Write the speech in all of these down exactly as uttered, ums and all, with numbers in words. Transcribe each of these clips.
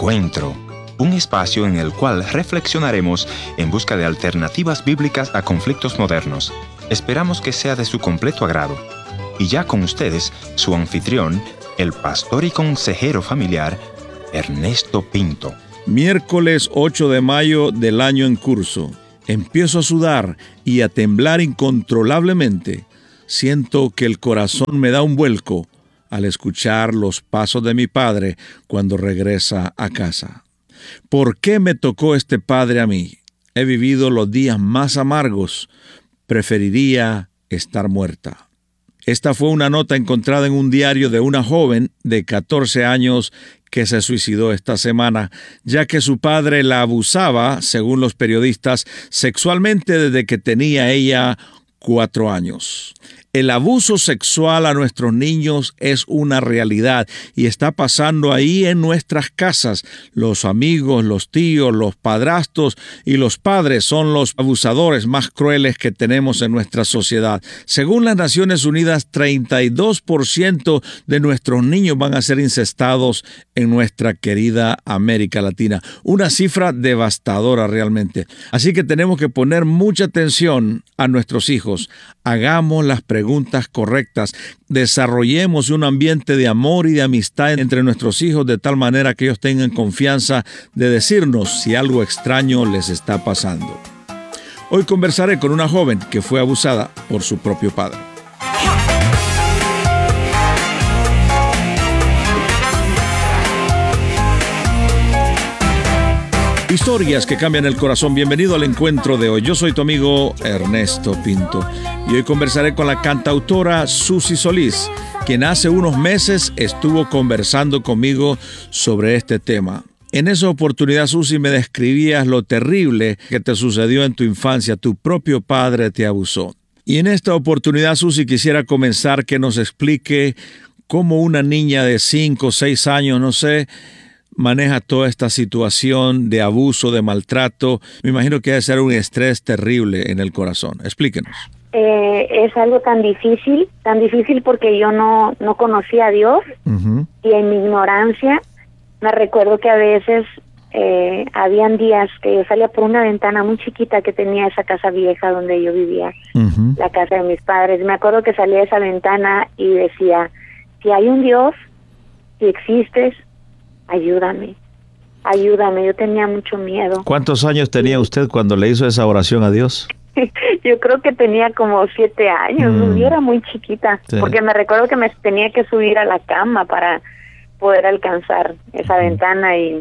Encuentro, un espacio en el cual reflexionaremos en busca de alternativas bíblicas a conflictos modernos. Esperamos que sea de su completo agrado. Y ya con ustedes, su anfitrión, el pastor y consejero familiar, Ernesto Pinto. Miércoles ocho de mayo del año en curso. Empiezo a sudar y a temblar incontrolablemente. Siento que el corazón me da un vuelco al escuchar los pasos de mi padre cuando regresa a casa. ¿Por qué me tocó este padre a mí? He vivido los días más amargos. Preferiría estar muerta. Esta fue una nota encontrada en un diario de una joven de catorce años que se suicidó esta semana, ya que su padre la abusaba, según los periodistas, sexualmente desde que tenía ella cuatro años. El abuso sexual a nuestros niños es una realidad y está pasando ahí en nuestras casas. Los amigos, los tíos, los padrastros y los padres son los abusadores más crueles que tenemos en nuestra sociedad. Según las Naciones Unidas, treinta y dos por ciento de nuestros niños van a ser incestados en nuestra querida América Latina. Una cifra devastadora realmente. Así que tenemos que poner mucha atención a nuestros hijos. Hagamos las preguntas preguntas correctas, desarrollemos un ambiente de amor y de amistad entre nuestros hijos de tal manera que ellos tengan confianza de decirnos si algo extraño les está pasando. Hoy conversaré con una joven que fue abusada por su propio padre. Historias que cambian el corazón. Bienvenido al encuentro de hoy. Yo soy tu amigo Ernesto Pinto y hoy conversaré con la cantautora Susi Solís, quien hace unos meses estuvo conversando conmigo sobre este tema. En esa oportunidad, Susi, me describías lo terrible que te sucedió en tu infancia. Tu propio padre te abusó. Y en esta oportunidad, Susi, quisiera comenzar que nos explique cómo una niña de cinco o seis años, no sé, maneja toda esta situación de abuso, de maltrato. Me imagino que debe ser un estrés terrible en el corazón. Explíquenos. Eh, es algo tan difícil, tan difícil porque yo no, no conocía a Dios, uh-huh. Y en mi ignorancia me recuerdo que a veces eh, habían días que yo salía por una ventana muy chiquita que tenía esa casa vieja donde yo vivía, uh-huh. La casa de mis padres. Me acuerdo que salía a esa ventana y decía, si hay un Dios, si existes, ayúdame, ayúdame. Yo tenía mucho miedo. ¿Cuántos años tenía usted cuando le hizo esa oración a Dios? Yo creo que tenía como siete años. Mm. Yo era muy chiquita, sí. Porque me recuerdo que me tenía que subir a la cama para poder alcanzar esa mm. ventana y,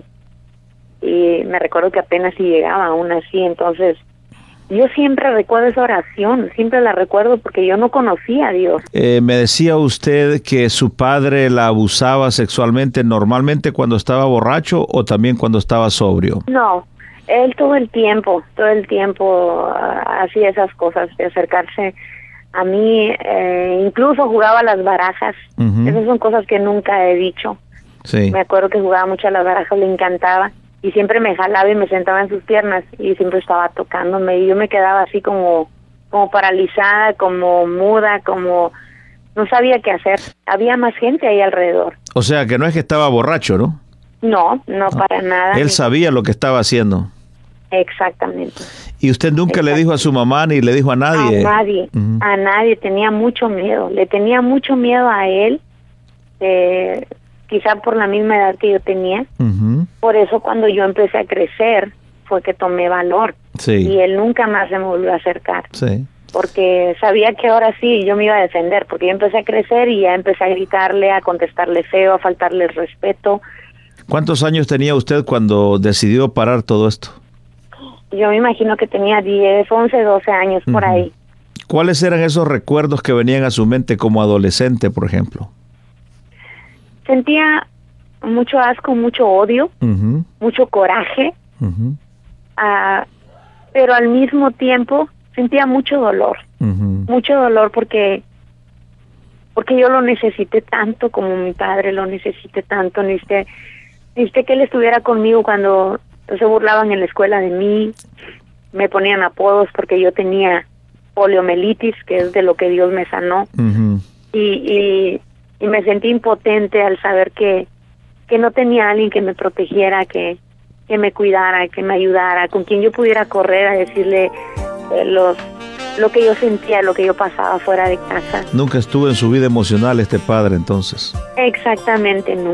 y me recuerdo que apenas si llegaba aún así. Entonces yo siempre recuerdo esa oración, siempre la recuerdo porque yo no conocía a Dios. Eh, me decía usted que su padre la abusaba sexualmente normalmente cuando estaba borracho o también cuando estaba sobrio. No, él todo el tiempo, todo el tiempo uh, hacía esas cosas de acercarse a mí, eh, incluso jugaba a las barajas. Uh-huh. Esas son cosas que nunca he dicho. Sí. Me acuerdo que jugaba mucho a las barajas, le encantaba. Y siempre me jalaba y me sentaba en sus piernas y siempre estaba tocándome y yo me quedaba así como, como paralizada, como muda, como no sabía qué hacer. Había más gente ahí alrededor. O sea, que no es que estaba borracho, ¿no? No, no, no. Para nada. Él sabía lo que estaba haciendo. Exactamente. ¿Y usted nunca le dijo a su mamá ni le dijo a nadie? A nadie, uh-huh. a nadie. Tenía mucho miedo. Le tenía mucho miedo a él. Eh... quizá por la misma edad que yo tenía. Uh-huh. Por eso cuando yo empecé a crecer fue que tomé valor. Sí. Y él nunca más se me volvió a acercar. Sí. Porque sabía que ahora sí yo me iba a defender, porque yo empecé a crecer y ya empecé a gritarle, a contestarle feo, a faltarle el respeto. ¿Cuántos años tenía usted cuando decidió parar todo esto? Yo me imagino que tenía diez, once, doce años, uh-huh. por ahí. ¿Cuáles eran esos recuerdos que venían a su mente como adolescente, por ejemplo? Sentía mucho asco, mucho odio, uh-huh. mucho coraje, uh-huh. uh, pero al mismo tiempo sentía mucho dolor, uh-huh. mucho dolor porque porque yo lo necesité tanto como mi padre lo necesité tanto, necesité, necesité que él estuviera conmigo cuando se burlaban en la escuela de mí, me ponían apodos porque yo tenía poliomielitis, que es de lo que Dios me sanó, uh-huh. y, y y me sentí impotente al saber que que no tenía alguien que me protegiera, que, que me cuidara, que me ayudara, con quien yo pudiera correr a decirle eh, los lo que yo sentía, lo que yo pasaba fuera de casa. Nunca estuvo en su vida emocional este padre entonces. Exactamente, nunca.